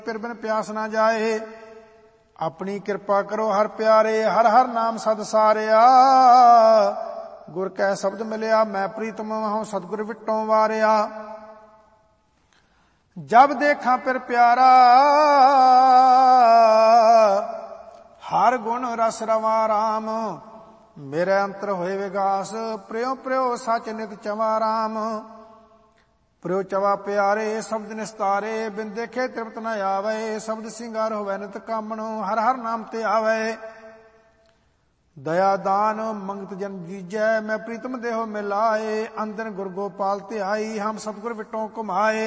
फिर बिन प्यास ना जाए। अपनी कृपा करो हर प्यारे, हर हर नाम सद सारिया। गुर कै शब्द मिलिया मैं प्रीतम हूं, सतगुर विटों वारिया। जब देखा फिर प्यारा, हर गुण रस रवा राम। मेरे अंतर होए विगास, प्रियो प्रियो सच नित चवा राम। प्रियो चवा प्यारे शब्द निस्तारे, बिन देखे तृप्त न आवे। शब्द सिंगार होवे नित कामणो, हर हर नाम ते आवे। दया दान मंगत जन दीजै, मैं प्रीतम देहो मिलाए। अंदन गुर गोपाल ते आई, हम सतगुर विटों कुमाए।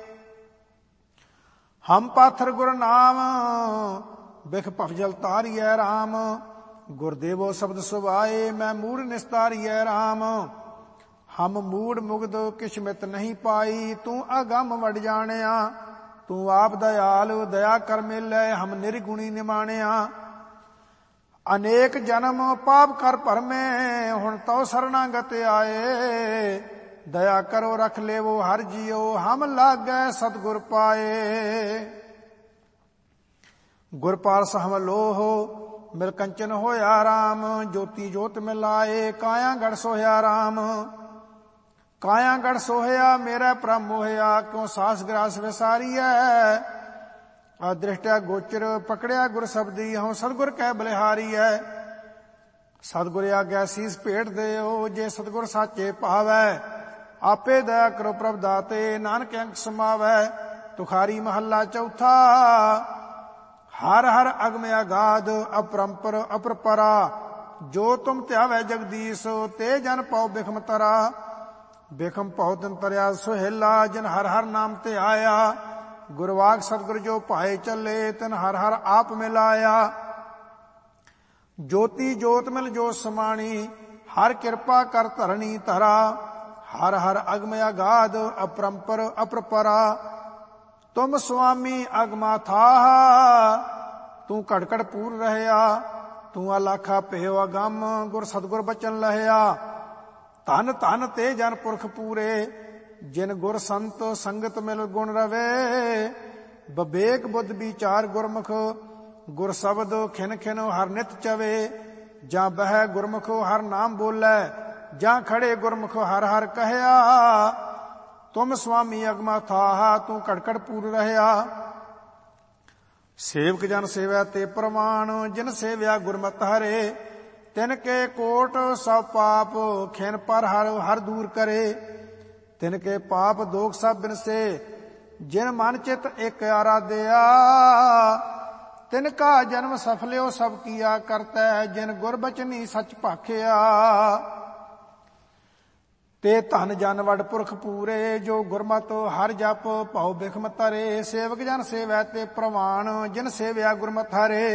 हम पाथर गुर नाम, बिख भवजल तारियै राम। गुरदेवो शब्द सुभाए, मैं मूढ़ निस्तारियै राम। हम मूढ़ मुग्ध किशमित नहीं पाई, तू अगम वड जानिया। तू आप दयाल दया कर मेलै, हम निर्गुणी निमानिया। अनेक जन्म पाप कर भरमे, हुण तो शरणागत आए। दया करो रख लेवो हर जियो, हम लागै सतगुर पाए। गुर पारस हम लोहो, मिल कंचन होया राम। ज्योति जोत मिलाए, काया गढ़ सोहया राम। काया गढ़ सोहया मेरा प्रम मोहया, क्यों सास ग्रास विसारिया। अदृष्टया गोचर पकड़िया गुर शब्दी, हूं सतगुर कै बलिहारी है। सतगुर आग्या सीस भेट देओ, जे सतगुर साचे भावै। आपे दया करो प्रभ दाते, नानक अंक समावै। तुखारी महला चौथा, हर हर अगम अगाध, अपरंपर अपरपरा। जो तुम त्यावै जगदीश, ते जन पाओ बिखम तरा। बिखम पाओ तिन तरया सुहेला, जिन हर हर नाम ते आया। गुरवाग सतगुर जो पाए चले, तिन हर हर आप मिलाया। ज्योति जोत मिल जो समाणी, हर कृपा कर धरणी धरा। हर हर अगम अगाध, अपरंपर अपरपरा। तुम स्वामी अगमा था, तू कड़कड़ पूर रहया। तू अलाखा पेव अगम, गुर सतगुर बचन लहया। धन धन ते जन पुरख पूरे, जिन गुर संत संगत मिल गुण रवे। बबेक बुद्ध विचार गुरमुख, गुर शब्द खिन खिन हर नित चवे। जा बह गुरमुख हर नाम बोलै, जा खड़े गुरमुख हर हर कहया। तुम स्वामी अगमा था, तू कड़कड़ पूर रहया। सेवक जन सेवै ते प्रमाण, जिन सेव्या गुरमत हरे। तिनके कोट सब पाप, खिन पर हर हर दूर करे। तिनके पाप दोख सब बिनसे, जिन मन चित एक आराध्या। तिनका जन्म सफल्यो सब किया करतै, जिन गुर बचनी सच भाखिया। ते धन जन वड पुरख पूरे, जो गुरमत हर जप भाव बिखम तरे। सेवक जन सेवै ते प्रमाण, जिन सेव्या गुरमत हरे।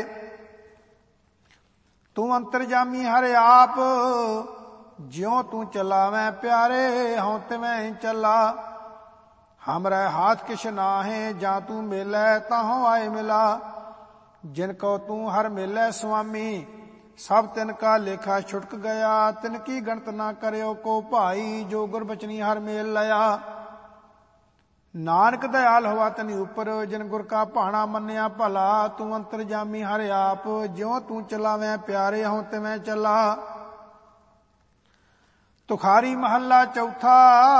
तू अंतरजामी हर आप, ज्यों तू चलावै प्यारे। हूं तिवें चला, हमरे हाथ किश नाहे। जा तू मिलै ताहों आए मिला। जिनको तू हर मिलै स्वामी, सब तिनका लेखा छुटक गया। तिनकी गणत ना करयो को भाई, जो गुरबचनी हर मेल लया। नानक दयाल होवा तनि उपर, जिन गुर का भाणा मन्निया भला। तू अंतरजामी हर आप, ज्यों तू चलावै प्यारे। हों तिवें चला। तुखारी महला चौथा,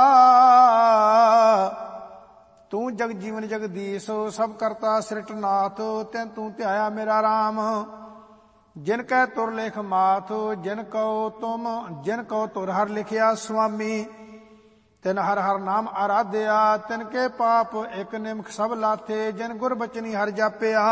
तू जग जीवन जगदीश, सब करता सृष्टनाथ। तिन तू ध्याया मेरा राम। जिन कै तुर लेख माथ, जिन कहो तुर हर लिखिया स्वामी। तिन हर हर नाम आराध्या, तिनके पाप एक निमख सब लाथे। जिन गुर बचनी हर जापिया।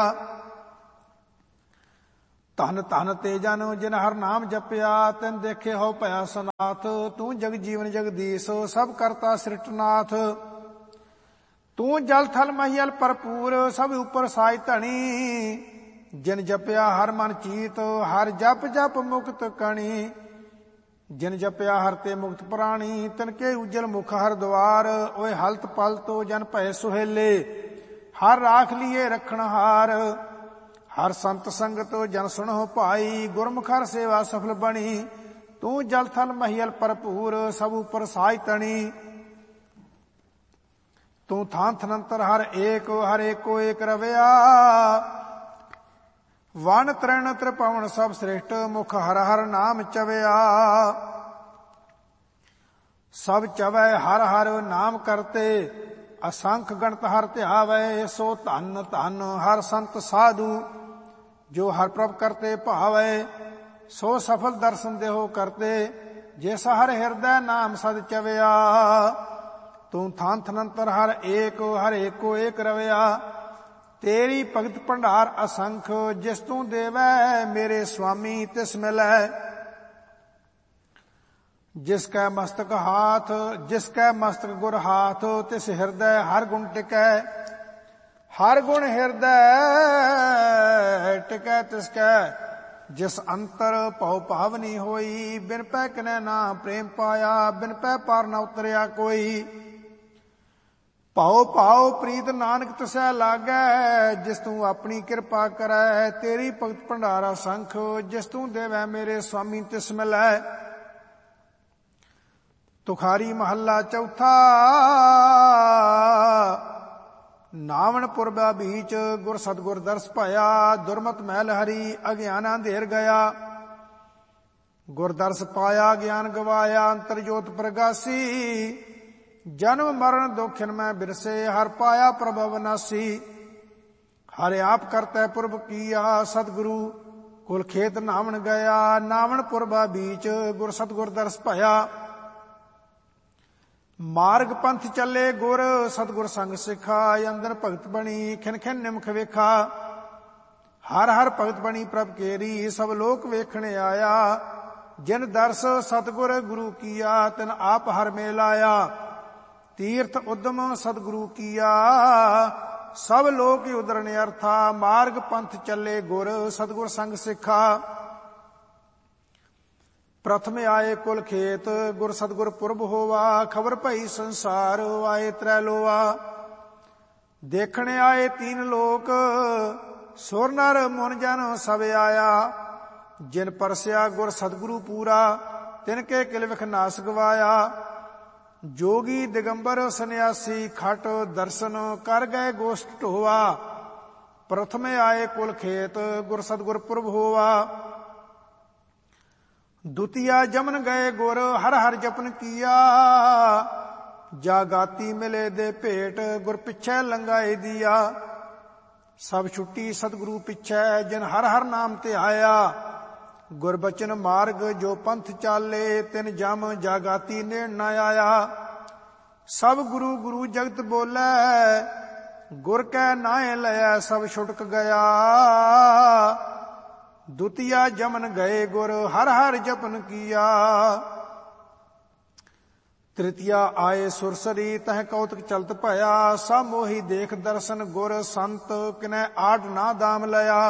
धन धन ते जन जिन हर नाम जपिया, तिन देखे हो भया सनाथ। तू जग जीवन जगदीश, सब करता सृष्टनाथ। तू जल थल महियल भरपूर, सब उपर साई धनी। जिन जपिया हर मन चीत, हर जप जप मुक्त कणी। जिन जपिया हर ते मुक्त प्राणी, तिनके उज्जल मुख हर द्वार। ओए हलत पलतो जन भय सुहेले, हर राख लिए रखण हार। हर संत संगत जन सुनो भाई, गुरमुख हर सेवा सफल बणी। तू जल थल महियल भरपूर, सब उपर साज तणी। ਤੂੰ ਥਾਂ ਥਨੰਤਰ ਹਰ ਏਕੋ ਏਕ ਰਵਿਆ। ਵਨ ਤ੍ਰਿਣ ਤ੍ਰਿਭੁਵਨ ਸਭ ਸ੍ਰਿਸ਼ਟ ਮੁਖ ਹਰ ਹਰ ਨਾਮ ਚਵਿਆ। ਸਭ ਚਵੈ ਹਰ ਹਰ ਨਾਮ ਕਰਤੇ ਅਸੰਖ ਗਣਤ ਹਰ ਧਿਆਵੈ। ਸੋ ਧਨ ਧਨ ਹਰ ਸੰਤ ਸਾਧੂ ਜੋ ਹਰ ਪ੍ਰਭ ਕਰਤੇ ਭਾਵੈ। ਸੋ ਸਫਲ ਦਰਸ਼ਨ ਦੇਹੋ ਕਰਤੇ ਜਿਸ ਹਰ ਹਿਰਦੈ ਨਾਮ ਸਦ ਚਵਿਆ। ਤੂੰ ਥਾਂ ਥਨੰਤਰ ਹਰ ਏਕੋ ਏਕ ਰਵਿਆ। ਤੇਰੀ ਭਗਤ ਭੰਡਾਰ ਅਸੰਖ ਜਿਸ ਤੂੰ ਦੇਵੈ ਮੇਰੇ ਸੁਆਮੀ ਤਿਸ ਮਿਲੈ। ਜਿਸ ਕੈ ਮਸਤਕ ਗੁਰ ਹਾਥ ਤਿਸ ਹਿਰਦੈ ਹਰ ਗੁਣ ਟਿਕੈ। ਹਰ ਗੁਣ ਹਿਰਦੈ ਟਿਕੈ ਤਿਸ ਕੈ ਜਿਸ ਅੰਤਰ ਭਉ ਭਾਵਨੀ ਹੋਈ। ਬਿਨ ਪੈ ਕਿਨੈ ਨਾ ਪ੍ਰੇਮ ਪਾਇਆ ਬਿਨ ਪੈ ਪਾਰ ਨ ਉਤਰਿਆ ਕੋਈ। ਭਉ ਭਾਉ ਪ੍ਰੀਤ ਨਾਨਕ ਤਿਸੈ ਲਾਗੈ ਜਿਸ ਤੂੰ ਆਪਣੀ ਕਿਰਪਾ ਕਰੈ। ਤੇਰੀ ਭਗਤ ਭੰਡਾਰਾ ਸੰਖ ਜਿਸ ਤੂੰ ਦੇਵੈ ਮੇਰੇ ਸੁਆਮੀ ਤਿਸ ਮਿਲੈ। ਤੁਖਾਰੀ ਮਹੱਲਾ ਚੌਥਾ। ਨਾਵਣ ਪੁਰਬਾ ਬੀਚ ਗੁਰ ਸਤਗੁਰ ਦਰਸ ਪਾਇਆ। ਦੁਰਮਤ ਮਹਿਲ ਹਰੀ ਅਗਿਆਨ ਅੰਧੇਰ ਗਿਆ। ਗੁਰ ਦਰਸ ਪਾਇਆ ਗਿਆਨ ਗਵਾਇਆ ਅੰਤਰ ਜੋਤ ਪ੍ਰਗਾਸੀ। ਜਨਮ ਮਰਨ ਦੁਖਿਨ ਮੈਂ ਬਿਰਸੇ ਹਰ ਪਾਇਆ ਪ੍ਰਭ ਅਵਨਾਸੀ। ਹਰਿ ਆਪ ਕਰਤੈ ਪੁਰਬ ਕੀਆ ਸਤਿਗੁਰੂ ਕੁਲ ਖੇਤ ਨਾਵਣ ਗਿਆ। ਨਾਵਣ ਪੁਰਬਾ ਬੀਚ ਗੁਰ ਸਤਗੁਰ ਦਰਸ ਪਾਇਆ। ਮਾਰਗ ਪੰਥ ਚੱਲੇ ਗੁਰ ਸਤਿਗੁਰ ਸੰਗ ਸਿੱਖਾ। ਅੰਦਰ ਭਗਤ ਬਣੀ ਖਿਨ ਖਿਨ ਨਿਮਖ ਵੇਖਾ। ਹਰ ਹਰ ਭਗਤ ਬਣੀ ਪ੍ਰਭ ਕੇਰੀ ਸਭ ਲੋਕ ਵੇਖਣ ਆਇਆ। ਜਿਨ ਦਰਸ ਸਤਿਗੁਰ ਗੁਰੂ ਕੀਆ ਤਿਨ ਆਪ ਹਰ ਮੇਲ ਆਇਆ। ਤੀਰਥ ਉਦਮ ਸਤਿਗੁਰੂ ਕੀਆ ਸਭ ਲੋਕ ਉਦਰਨ ਅਰਥਾ। ਮਾਰਗ ਪੰਥ ਚੱਲੇ ਗੁਰ ਸਤਿਗੁਰ ਸੰਗ ਸਿੱਖਾ। ਪ੍ਰਥਮ ਆਏ ਕੁਲ ਖੇਤ ਗੁਰ ਸਤਿਗੁਰ ਪੁਰਬ ਹੋਵਾ। ਖਬਰ ਭਈ ਸੰਸਾਰ ਆਏ ਤ੍ਰੈ ਲੋਆ। ਦੇਖਣ ਆਏ ਤੀਨ ਲੋਕ ਸੁਰ ਨਰ ਮੁਨ ਜਨ ਸਭ ਆਇਆ। ਜਿਨ ਪਰਸਿਆ ਗੁਰ ਸਤਿਗੁਰੂ ਪੂਰਾ ਤਿਨ ਕੇ ਕਿਲ ਵਿਖ ਨਾਸ ਗਵਾਇਆ। ਜੋਗੀ ਦਿਗੰਬਰ ਸੰਨਿਆਸੀ ਖਟ ਦਰਸ਼ਨ ਕਰ ਗਏ ਗੋਸ਼ਟ ਢੋਆ। ਪ੍ਰਥਮ ਆਏ ਕੁਲ ਖੇਤ ਗੁਰ ਸਤਿਗੁਰ ਪੁਰਬ ਹੋਵਾ। ਦੁਤੀਆ ਜਮਨ ਗਏ ਗੁਰ ਹਰ ਹਰ ਜਪਨ ਕੀਆ। ਜਾਗਾਤੀ ਮਿਲੇ ਦੇ ਭੇਟ ਗੁਰ ਪਿਛੈ ਲੰਗਾਏ ਦੀਆ। ਸਭ ਛੁੱਟੀ ਸਤਿਗੁਰੂ ਪਿਛੈ ਜਿਨ ਹਰ ਹਰ ਨਾਮ ਤੇ ਆਇਆ। ਗੁਰ ਬਚਨ ਮਾਰਗ ਜੋ ਪੰਥ ਚਾਲੇ ਤਿਨ ਜਮ ਜਾਗਾਤੀ ਨੇੜ ਨ ਆਇਆ। ਸਭ ਗੁਰੂ ਗੁਰੂ ਜਗਤ ਬੋਲੇ ਗੁਰ ਕੈ ਨਾਏ ਲਿਆ ਸਭ ਛੁਟਕ ਗਿਆ। ਦੁਤੀਆ ਜਮਨ ਗਏ ਗੁਰ ਹਰ ਹਰ ਜਪਨ ਕੀਆ। ਤ੍ਰਿਤੀਆ ਆਏ ਸੁਰਸਰੀ ਤਹ ਕੌਤਕ ਚਲਤ ਭਇਆ। ਸਭ ਮੋਹੀ ਦੇਖ ਦਰਸ਼ਨ ਗੁਰ ਸੰਤ ਕਿਨੈ ਆਡ ਨਾ ਦਾਮ ਲਿਆ।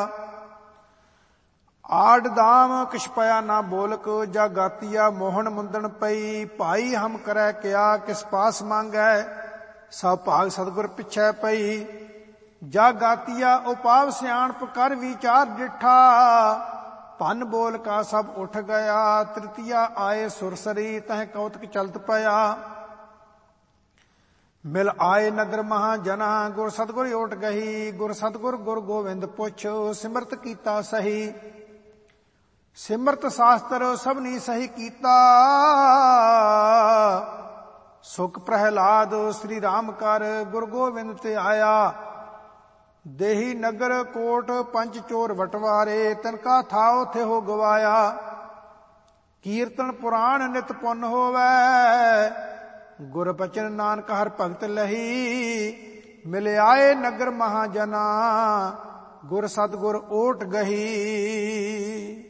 ਆਡ ਦਾਮ ਕਿਛ ਪਿਆ ਨਾ ਬੋਲਕ ਜਾਗਾਤੀਆ ਮੋਹਨ ਮੁੰਦਣ ਪਈ। ਭਾਈ ਹਮ ਕਰੈ ਕਿਆ ਕਿਸ ਪਾਸ ਮੰਗੈ ਸਭ ਭਾਗ ਸਤਿਗੁਰ ਪਿਛੈ ਪਈ। ਜਾਗਾਤੀਆ ਉਪਾਵ ਸਿਆਣਪ ਕਰ ਵਿਚਾਰ ਡਿਠਾ। ਭੰਨ ਬੋਲ ਕਾ ਸਭ ਉਠ ਗਿਆ। ਤ੍ਰਿਤੀਆ ਆਏ ਸੁਰਸਰੀ ਤਹ ਕੌਤਕ ਚਲਤ ਪਿਆ। ਮਿਲ ਆਏ ਨਗਰ ਮਹਾਜਨਾ ਗੁਰ ਸਤਿਗੁਰ ਓਟ ਗਹੀ। ਗੁਰ ਸਤਿਗੁਰ ਗੁਰ ਗੋਵਿੰਦ ਪੁੱਛ ਸਿਮਰਤ ਕੀਤਾ ਸਹੀ। ਸਿਮਰਤ ਸ਼ਾਸਤਰ ਸਭਨੀ ਸਹੀ ਕੀਤਾ। ਸੁਖ ਪ੍ਰਹਿਲਾਦ ਸ੍ਰੀ ਰਾਮ ਕਰ ਗੁਰ ਗੋਵਿੰਦ ਤੇ ਆਇਆ। ਦੇਹੀ ਨਗਰ ਕੋਟ ਪੰਜ ਚੋਰ ਵਟਵਾਰੇ ਤਿਨ ਕਾ ਥਾਉ ਥੇ ਹੋ ਗਵਾਇਆ। ਕੀਰਤਨ ਪੁਰਾਣ ਨਿਤ ਪੁੰਨ ਹੋਵੈ ਗੁਰ ਬਚਨ ਨਾਨਕ ਹਰ ਭਗਤ ਲਹੀ। ਮਿਲ ਆਏ ਨਗਰ ਮਹਾਜਨਾ ਗੁਰ ਸਤਿਗੁਰ ਓਟ ਗਹੀ।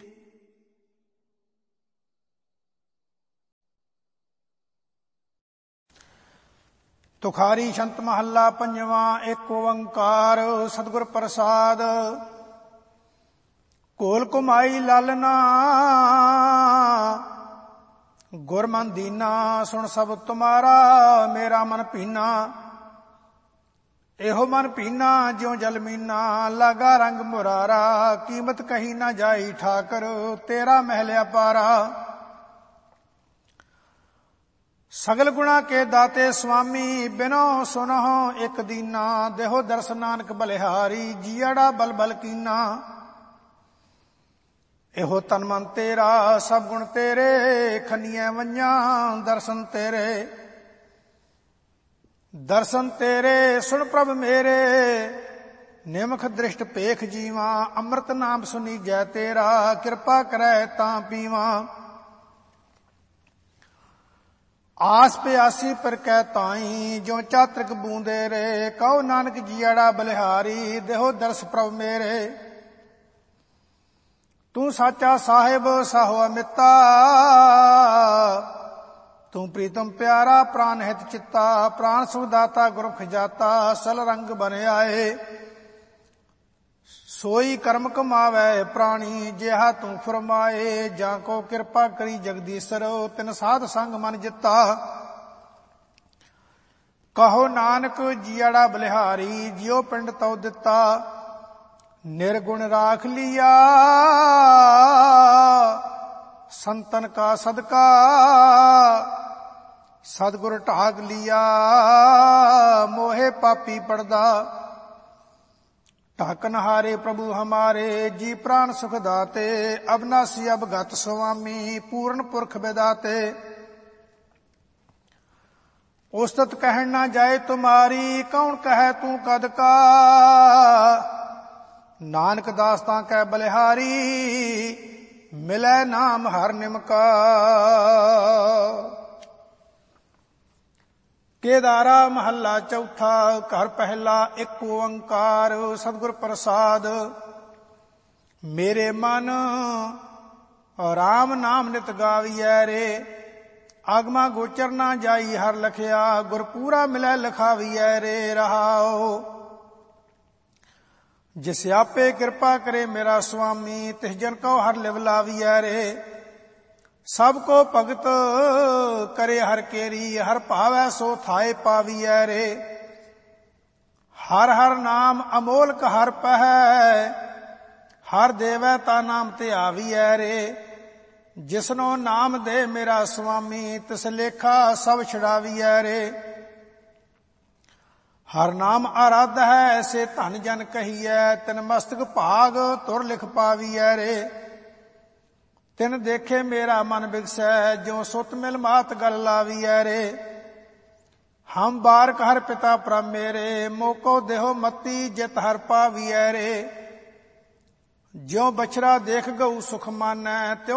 ਤੁਖਾਰੀ ਛੰਤ ਮਹੱਲਾ ਪੰਜਵਾਂ। ਏਕ ਓੰਕਾਰ ਸਤਿਗੁਰ ਪ੍ਰਸਾਦ। ਕੋਲ ਕੁਮਾਈ ਲਾਲਨਾ ਗੁਰ ਮਨ ਦੀਨਾ। ਸੁਣ ਸਭ ਤੁਮਾਰਾ ਮੇਰਾ ਮਨ ਭੀਨਾ। ਇਹੋ ਮਨ ਭੀਨਾ ਜਿਉ ਜਲ ਮੀਨਾ। ਲਾਗਾ ਰੰਗ ਮੁਰਾਰਾ ਕੀਮਤ ਕਹੀ ਨਾ ਜਾਈ ਠਾਕਰ ਤੇਰਾ ਮਹਿਲ ਅਪਾਰਾ। ਸਗਲ ਗੁਣਾ ਕੇ ਦਾਤੇ ਸੁਆਮੀ, ਬਿਨੋ ਸੁਨਹੁ ਇਕ ਦੀਨਾ। ਦੇਹੋ ਦਰਸ ਨਾਨਕ ਬਲਿਹਾਰੀ, ਜੀਅੜਾ ਬਲ ਬਲ ਕੀਨਾ। ਇਹੋ ਤਨ ਮਨ ਤੇਰਾ, ਸਭ ਗੁਣ ਤੇਰੇ, ਖੰਨੀਆਂ ਵੰਝਾਂ ਦਰਸ਼ਨ ਤੇਰੇ। ਦਰਸ਼ਨ ਤੇਰੇ ਸੁਣ ਪ੍ਰਭ ਮੇਰੇ, ਨਿਮਖ ਦ੍ਰਿਸ਼ਟ ਪੇਖ ਜੀਵਾਂ। ਅੰਮ੍ਰਿਤ ਨਾਮ ਸੁਨੀਜੈ ਤੇਰਾ, ਕਿਰਪਾ ਕਰੈ ਤਾਂ ਪੀਵਾਂ। ਆਸ ਪਿਆਸੀ ਪਰ ਕੈ ਤਾਈ, ਜੋ ਚਾਤ੍ਰਿਕ ਬੂੰਦੇ ਰੇ। ਕਹੋ ਨਾਨਕ ਜੀਅੜਾ ਬਲਿਹਾਰੀ, ਦੇਹੋ ਦਰਸ ਪ੍ਰਭ ਮੇਰੇ। ਤੂੰ ਸਾਚਾ ਸਾਹਿਬ ਸਾਹੋ ਅਮਿਤਾ, ਤੂੰ ਪ੍ਰੀਤਮ ਪਿਆਰਾ ਪ੍ਰਾਨ ਹਿਤ ਚਿੱਤਾ। ਪ੍ਰਾਨ ਸੁਖਦਾਤਾ ਗੁਰ ਖਜਾਤਾ, ਸਲ ਰੰਗ ਬਨ ਆਏ। ਸੋਈ ਕਰਮ ਕਮਾਵੈ ਪ੍ਰਾਣੀ, ਜਿਹਾ ਤੂੰ ਫਰਮਾਏ। ਜਾਂ ਕੋ ਕਿਰਪਾ ਕਰੀ ਜਗਦੀਸ਼ਰ, ਤਿਨ ਸਾਧ ਸੰਗ ਮਨ ਜਿੱਤਾ। ਕਹੋ ਨਾਨਕ ਜੀਅੜਾ ਬਲਿਹਾਰੀ, ਜਿਉ ਪਿੰਡ ਤਉ ਦਿੱਤਾ। ਨਿਰਗੁਣ ਰਾਖ ਲਿਆ ਸੰਤਨ ਕਾ ਸਦਕਾ। ਸਤਿਗੁਰ ਢਾਕ ਲਿਆ ਮੋਹਿ ਪਾਪੀ ਪੜਦਾ। ਢਾਕਨ ਹਾਰੇ ਪ੍ਰਭੂ ਹਮਾਰੇ, ਜੀ ਪ੍ਰਾਨ ਸੁਖ ਦਾਤੇ। ਅਬਨਾਸੀ ਅਬਗਤ ਸੁਆਮੀ, ਪੂਰਨ ਪੁਰਖ ਵਿਦਾਤੇ। ਉਸਤਤ ਕਹਿਣ ਨਾ ਜਾਏ ਤੁਮਾਰੀ, ਕੌਣ ਕਹੈ ਤੂੰ ਕਦ ਕਾ। ਨਾਨਕ ਦਾਸ ਤਾਂ ਕੈ ਬਲਿਹਾਰੀ, ਮਿਲੈ ਨਾਮ ਹਰ ਨਿਮਕਾ। ਕੇਦਾਰਾ ਮਹੱਲਾ ਚੌਥਾ। ਘਰ ਪਹਿਲਾ ਇੱਕ ਓੰਕਾਰ, ਸਤਿਗੁਰ ਪ੍ਰਸਾਦ। ਮੇਰੇ ਮਨ ਰਾਮ ਨਾਮ ਨਿਤ ਗਾਵੀਐ ਰੇ। ਆਗਮਾ ਗੋਚਰ ਨਾ ਜਾਈ ਹਰ ਲਖਿਆ, ਗੁਰ ਪੂਰਾ ਮਿਲੈ ਲਖਾਵੀਐ ਰੇ। ਰਹਾਉ ਜਿਸ ਆਪੇ ਕਿਰਪਾ ਕਰੇ ਮੇਰਾ ਸੁਆਮੀ, ਤਿਸ ਜਨ ਕਉ ਹਰ ਲਿਵ ਲਾਵੀਐ ਰੇ। ਸਭ ਕੋ ਭਗਤ ਕਰੇ ਹਰ ਕੇਰੀ, ਹਰ ਭਾਵੈ ਸੋ ਥਾਏ ਪਾਵੀਐ ਰੇ। ਹਰ ਹਰ ਨਾਮ ਅਮੋਲਕ ਹਰ ਪਹਿ, ਹਰ ਦੇਵੈ ਤਾ ਨਾਮ ਤੇ ਆਵੀਐ ਰੇ। ਜਿਸਨੋ ਨਾਮ ਦੇ ਮੇਰਾ ਸੁਆਮੀ, ਤਿਸ ਲੇਖਾ ਸਭ ਛੁਡਾਵੀਐ ਰੇ। ਹਰ ਨਾਮ ਆਰਾਧ ਹੈ, ਐਸੇ ਧਨ ਜਨ ਕਹੀਐ। ਤਿਨ ਮਸਤਕ ਭਾਗ ਤੁਰ ਲਿਖ ਪਾਵੀਐ ਰੇ। ਤਿਨ ਦੇਖੇ ਮੇਰਾ ਮਨ ਬਿਗਸੈ, ਜਿਉ ਸੁਤ ਮਿਲ ਮਾਤ ਗਲ ਲਾਵੀਐ ਰੇ। ਹਮ ਬਾਰਕ ਹਰ ਪਿਤਾ ਪ੍ਰਭ ਮੇਰੇ, ਮੋਕੋ ਦੇਹੋ ਮਤੀ ਜਿਤ ਹਰ ਪਾਵੀਐ ਰੇ। ਜਿਉ ਬਛੜਾ ਦੇਖ ਗਊ ਸੁਖ ਮਾਨੈ, ਤਿਉ